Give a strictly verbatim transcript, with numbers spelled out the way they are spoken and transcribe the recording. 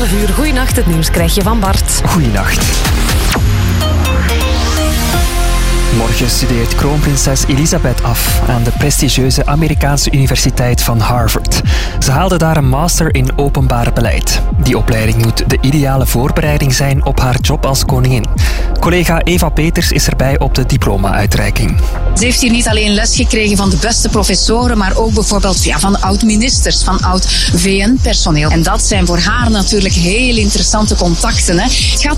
twaalf uur. Goeienacht, het nieuws krijg je van Bart. Goeienacht. Morgen studeert kroonprinses Elisabeth af aan de prestigieuze Amerikaanse Universiteit van Harvard. Ze haalde daar een master in openbaar beleid. Die opleiding moet de ideale voorbereiding zijn op haar job als koningin. Collega Eva Peters is erbij op de diploma-uitreiking. Ze heeft hier niet alleen les gekregen van de beste professoren, maar ook bijvoorbeeld ja, van oud-ministers, van oud-V N-personeel. En dat zijn voor haar natuurlijk heel interessante contacten. Hè. Het gaat